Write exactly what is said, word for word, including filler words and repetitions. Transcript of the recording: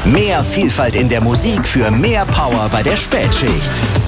Mehr Vielfalt in der Musik für mehr Power bei der Spätschicht.